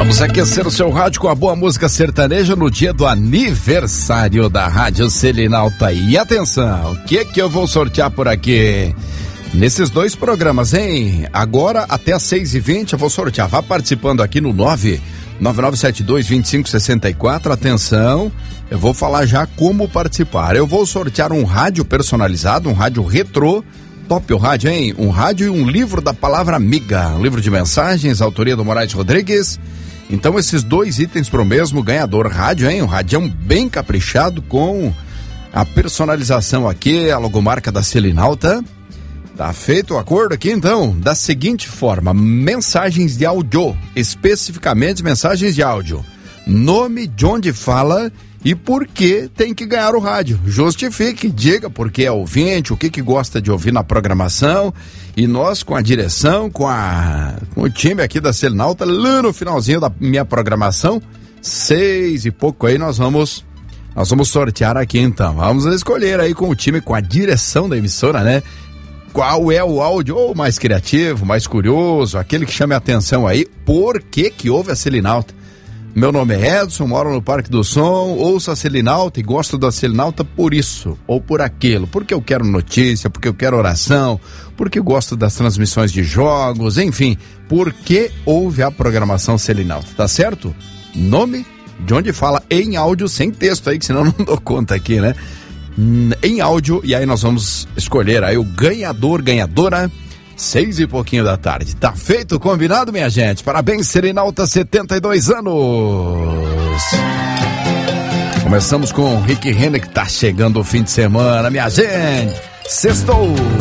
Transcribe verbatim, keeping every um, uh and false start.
Vamos aquecer o seu rádio com a boa música sertaneja no dia do aniversário da Rádio Selinalta. E atenção, o que que eu vou sortear por aqui? Nesses dois programas, hein? Agora até às seis e vinte eu vou sortear. Vá participando aqui no nove nove nove sete dois dois cinco seis quatro. Atenção, eu vou falar já como participar. Eu vou sortear um rádio personalizado, um rádio retrô. Top o rádio, hein? Um rádio e um livro da palavra amiga. Um livro de mensagens, autoria do Moraes Rodrigues. Então esses dois itens pro mesmo ganhador. Rádio, hein? Um radião bem caprichado com a personalização aqui, a logomarca da Selinalta. Tá feito o acordo aqui então, da seguinte forma: mensagens de áudio, especificamente mensagens de áudio. Nome, de onde fala e por que tem que ganhar o rádio. Justifique, diga por que é ouvinte, o que que gosta de ouvir na programação. E nós, com a direção, com, a, com o time aqui da Selinalta, lá no finalzinho da minha programação, seis e pouco aí, nós vamos, nós vamos sortear aqui então. Vamos escolher aí com o time, com a direção da emissora, né? Qual é o áudio ou mais criativo, mais curioso, aquele que chame a atenção aí, por que que ouve a Selinalta? Meu nome é Edson, moro no Parque do Som, ouço a Selinalta e gosto da Selinalta por isso, ou por aquilo, porque eu quero notícia, porque eu quero oração, porque eu gosto das transmissões de jogos, enfim, porque ouve a programação Selinalta, tá certo? Nome, de onde fala em áudio, sem texto aí, que senão eu não dou conta aqui, né? Em áudio, e aí nós vamos escolher aí o ganhador, ganhadora, seis e pouquinho da tarde. Tá feito, combinado, minha gente? Parabéns, Selinalta, setenta e dois anos. Começamos com o Rick Renner, que tá chegando o fim de semana, minha gente. Sextou.